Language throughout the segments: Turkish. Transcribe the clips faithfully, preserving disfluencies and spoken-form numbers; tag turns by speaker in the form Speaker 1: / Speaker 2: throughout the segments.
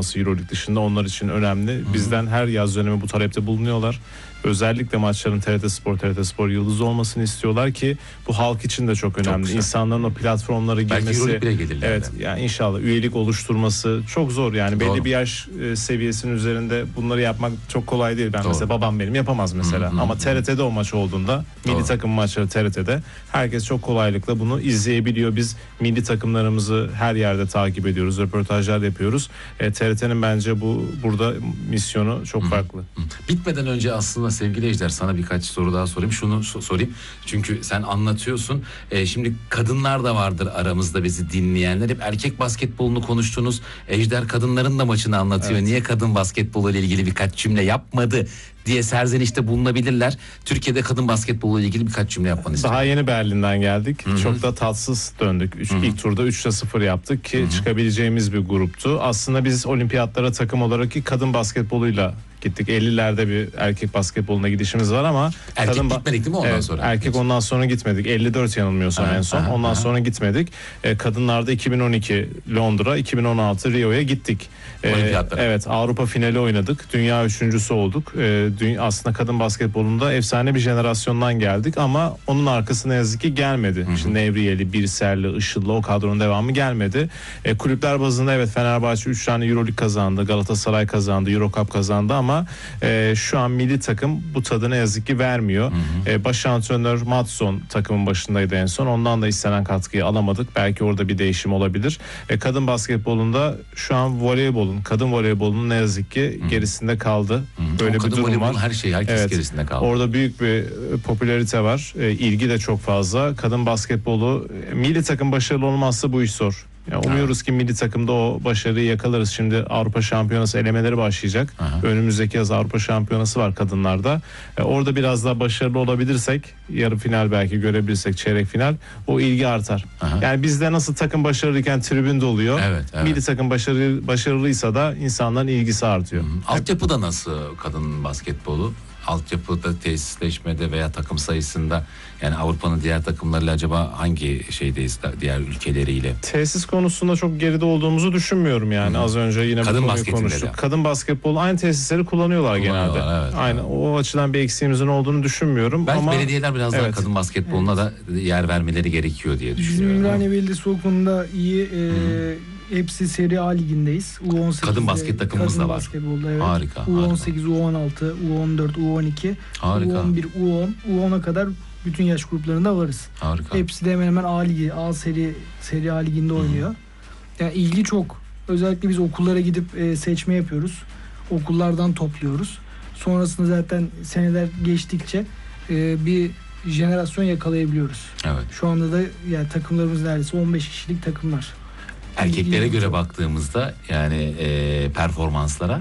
Speaker 1: olması EuroLeague dışında onlar için önemli. Hı-hı. Bizden her yaz dönemi bu talepte bulunuyorlar. Özellikle maçların T R T Spor, T R T Spor yıldız olmasını istiyorlar ki bu halk için de çok önemli. Çok İnsanların o platformlara girmesi. Belki
Speaker 2: EuroLeague bile gelirler.
Speaker 1: Evet, yani inşallah üyelik oluşturması çok zor yani. Doğru. Belli bir yaş e, seviyesinin üzerinde bunları yapmak çok kolay değil. Ben Doğru. mesela babam benim yapamaz mesela. Hı-hı. Ama T R T'de o maç olduğunda, Doğru. milli takım maçları T R T'de herkes çok kolaylıkla bunu izleyebiliyor. Biz milli takımlarımızı her yerde takip ediyoruz, röportajlar yapıyoruz. E, T R T'nin bence bu burada misyonu çok Hı-hı. farklı.
Speaker 2: Hı-hı. Bitmeden önce aslında sevgili Ejder sana birkaç soru daha sorayım. Şunu so- sorayım. Çünkü sen anlatıyorsun. Ee, şimdi kadınlar da vardır aramızda bizi dinleyenler. Hep erkek basketbolunu konuştunuz. Ejder kadınların da maçını anlatıyor. Evet. Niye kadın basketbolu ile ilgili birkaç cümle yapmadı diye serzenişte bulunabilirler. Türkiye'de kadın basketbolu ile ilgili birkaç cümle yapmanı istiyorum.
Speaker 1: Daha yeni Berlin'den geldik. Hı-hı. Çok da tatsız döndük. Üç, ilk turda üçte sıfır yaptık ki Hı-hı. çıkabileceğimiz bir gruptu. Aslında biz olimpiyatlara takım olarak ki kadın basketboluyla gittik. ellilerde bir erkek basketboluna gidişimiz var ama
Speaker 2: erkek
Speaker 1: kadın ba-
Speaker 2: gitmedik değil mi ondan
Speaker 1: evet,
Speaker 2: sonra?
Speaker 1: Erkek Geç. ondan sonra gitmedik. elli dört yanılmıyorsam aha, en son. Aha, ondan aha. sonra gitmedik. Ee, kadınlarda iki bin on iki Londra, iki bin on altı Rio'ya gittik. Ee, evet, Avrupa finali oynadık. Dünya üçüncüsü olduk. Ee, dünya, aslında kadın basketbolunda efsane bir jenerasyondan geldik ama onun arkası ne yazık ki gelmedi. Hı-hı. Şimdi Nevriyeli, Birselli, Işıllı o kadronun devamı gelmedi. Ee, kulüpler bazında evet Fenerbahçe üç tane EuroLeague kazandı. Galatasaray kazandı. Eurocup kazandı ama e, şu an milli takım bu tadı ne yazık ki vermiyor. E, baş antrenör Matson takımın başındaydı en son. Ondan da istenen katkıyı alamadık. Belki orada bir değişim olabilir. E, kadın basketbolunda şu an voleybolun, kadın voleybolunun ne yazık ki Hı-hı. gerisinde kaldı.
Speaker 2: Hı-hı.
Speaker 1: Böyle
Speaker 2: o
Speaker 1: bir durum var.
Speaker 2: Her şey herkes
Speaker 1: evet,
Speaker 2: gerisinde kaldı.
Speaker 1: Orada büyük bir popülarite var. E, ilgi de çok fazla. Kadın basketbolu e, milli takım başarılı olmazsa bu iş zor. Yani umuyoruz ki milli takımda o başarıyı yakalarız. Şimdi Avrupa Şampiyonası elemeleri başlayacak. Aha. Önümüzdeki yaz Avrupa Şampiyonası var kadınlarda. E, orada biraz daha başarılı olabilirsek, yarı final belki görebilirsek, çeyrek final, o ilgi artar. Aha. Yani bizde nasıl takım başarılıyken tribün doluyor.
Speaker 2: Evet, evet.
Speaker 1: Milli takım başarılı, başarılıysa da insanların ilgisi artıyor.
Speaker 2: Hı-hı. Altyapıda nasıl kadın basketbolu? Altyapıda, tesisleşmede veya takım sayısında, yani Avrupa'nın diğer takımlarıyla acaba hangi şeydeyiz diğer ülkeleriyle?
Speaker 1: Tesis konusunda çok geride olduğumuzu düşünmüyorum yani. Hı. Az önce yine
Speaker 2: kadın
Speaker 1: bu konuyu konuştuk. De. Kadın basketbol aynı tesisleri kullanıyorlar, kullanıyorlar genelde. Evet, aynı evet. O açıdan bir eksiğimizin olduğunu düşünmüyorum.
Speaker 2: Belki
Speaker 1: ama
Speaker 2: belediyeler biraz evet. daha kadın basketboluna evet. da yer vermeleri gerekiyor diye düşünüyorum.
Speaker 3: Bizim Ümraniye Belediyesi o konuda iyi. E, hepsi Seri A ligindeyiz. U on sekiz
Speaker 2: kadın basket takımımız da var.
Speaker 3: Evet. Harika. U on sekiz, harika. U on altı, U on dört, U on iki, harika. U on bir, U on, U on'a kadar bütün yaş gruplarında varız.
Speaker 2: Harika.
Speaker 3: Hepsi de hemen hemen A ligi, A seri Seri A liginde oynuyor. Hı. Yani ilgi çok. Özellikle biz okullara gidip e, seçme yapıyoruz. Okullardan topluyoruz. Sonrasında zaten seneler geçtikçe e, bir jenerasyon yakalayabiliyoruz.
Speaker 2: Evet.
Speaker 3: Şu anda da yani takımlarımız neredeyse on beş kişilik takımlar.
Speaker 2: Erkeklere göre baktığımızda yani e, performanslara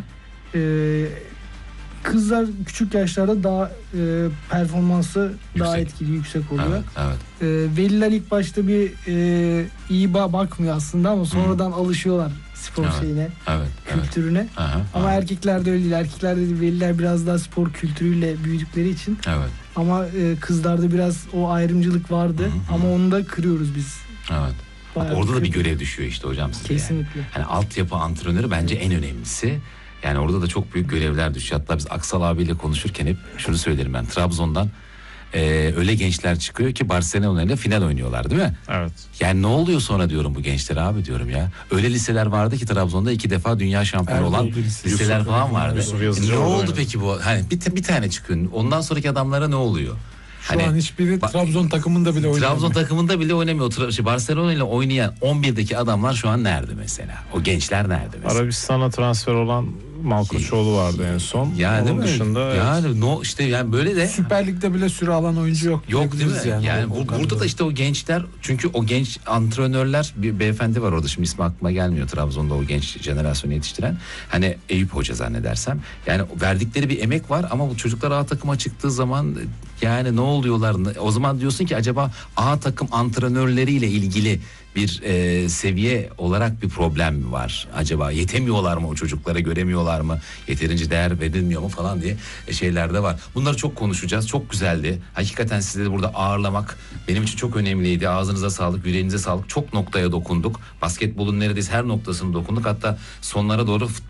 Speaker 3: ee, kızlar küçük yaşlarda daha e, performansı yüksek. Daha etkili, yüksek oluyor.
Speaker 2: Evet, evet.
Speaker 3: Ee, veliler ilk başta bir e, iyi bakmıyor aslında ama sonradan Hı. alışıyorlar spor
Speaker 2: evet,
Speaker 3: şeyine,
Speaker 2: evet,
Speaker 3: kültürüne.
Speaker 2: Evet. Aha,
Speaker 3: ama
Speaker 2: aha.
Speaker 3: erkeklerde öyle değil. Erkeklerde veliler biraz daha spor kültürüyle büyüdükleri için.
Speaker 2: Evet.
Speaker 3: Ama e, kızlarda biraz o ayrımcılık vardı. Hı hı. Ama onu da kırıyoruz biz.
Speaker 2: Evet. Bak, orada da bir görev düşüyor işte hocam size.
Speaker 3: Kesinlikle.
Speaker 2: Yani. Yani altyapı antrenörü bence en önemlisi. Yani orada da çok büyük görevler düşüyor. Hatta biz Aksal abiyle konuşurken hep şunu söylerim ben. Trabzon'dan e, öyle gençler çıkıyor ki Barcelona ile final oynuyorlar değil mi?
Speaker 1: Evet.
Speaker 2: Yani ne oluyor sonra diyorum bu gençlere abi diyorum ya. Öyle liseler vardı ki Trabzon'da iki defa dünya şampiyonu olan lisesi. liseler Yusuf, falan vardı. E, ne oldu oynadı. Peki bu? Hani bir, bir tane çıkın. Ondan sonraki adamlara ne oluyor?
Speaker 4: Şu hani, an hiçbiri ba- Trabzon takımında bile oynamıyor.
Speaker 2: Trabzon takımında bile oynamıyor. Tra- Barcelona ile oynayan on birdeki adamlar şu an nerede mesela? O gençler nerede mesela?
Speaker 1: Arabistan'a transfer olan Malkoçoğlu vardı en son.
Speaker 2: Yani
Speaker 1: onun dışında
Speaker 2: yani
Speaker 1: evet.
Speaker 2: no işte yani böyle de
Speaker 4: Süper Lig'de bile süre alan oyuncu yok.
Speaker 2: Yok değil mi? Yani, yani
Speaker 4: o,
Speaker 2: bu,
Speaker 4: o
Speaker 2: burada da işte o gençler, çünkü o genç antrenörler, bir beyefendi var orada, şimdi ismi aklıma gelmiyor, Trabzon'da o genç jenerasyonu yetiştiren. Hani Eyüp Hoca zannedersem. Yani verdikleri bir emek var ama bu çocuklar A takıma çıktığı zaman yani ne oluyorlar? O zaman diyorsun ki acaba A takım antrenörleriyle ilgili bir e, seviye olarak bir problem mi var? Acaba yetemiyorlar mı o çocuklara, göremiyorlar mı? Yeterince değer verilmiyor mu falan diye şeyler de var. Bunları çok konuşacağız. Çok güzeldi. Hakikaten sizi de burada ağırlamak benim için çok önemliydi. Ağzınıza sağlık, yüreğinize sağlık. Çok noktaya dokunduk. Basketbolun neredeyse her noktasını dokunduk. Hatta sonlara doğru